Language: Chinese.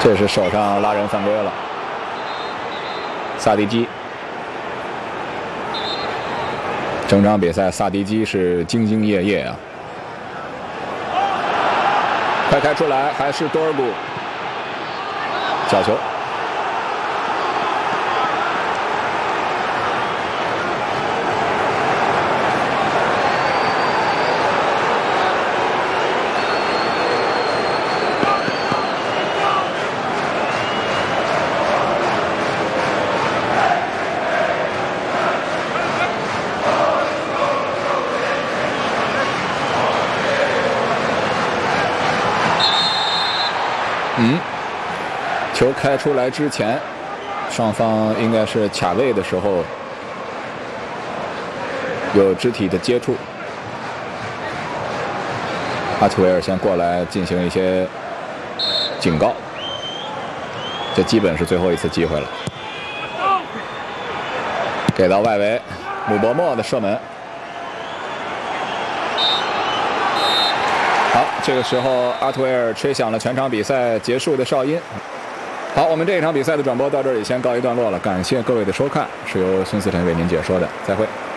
这是手上拉人犯规了，萨迪基。整场比赛萨迪基是兢兢业业啊。快开出来，还是多尔古角球。球开出来之前，双方应该是卡位的时候有肢体的接触。阿图维尔先过来进行一些警告，这基本是最后一次机会了。给到外围，姆伯莫的射门。好，这个时候阿图维尔吹响了全场比赛结束的哨音。好，我们这一场比赛的转播到这里先告一段落了，感谢各位的收看，是由孙思辰为您解说的，再会。